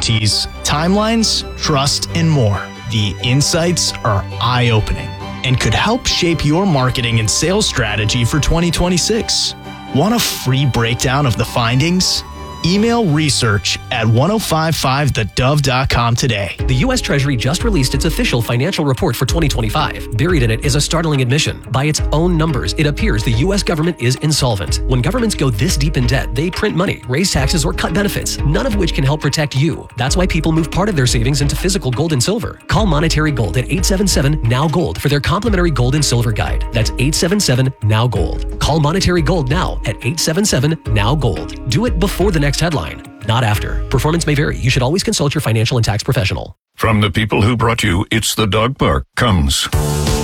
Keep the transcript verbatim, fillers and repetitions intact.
expertise, timelines, trust, and more. The insights are eye-opening and could help shape your marketing and sales strategy for twenty twenty-six. Want a free breakdown of the findings? Email research at ten fifty-five the dove dot com today. The U S Treasury just released its official financial report for twenty twenty-five. Buried in it is a startling admission. By its own numbers, it appears the U S government is insolvent. When governments go this deep in debt, they print money, raise taxes, or cut benefits, none of which can help protect you. That's why people move part of their savings into physical gold and silver. Call Monetary Gold at eight seven seven now gold for their complimentary gold and silver guide. That's eight seven seven now gold. Call Monetary Gold now at eight seven seven now gold. Do it before the next headline, not after. Performance may vary. You should always consult your financial and tax professional. From the people who brought you It's the Dog Park comes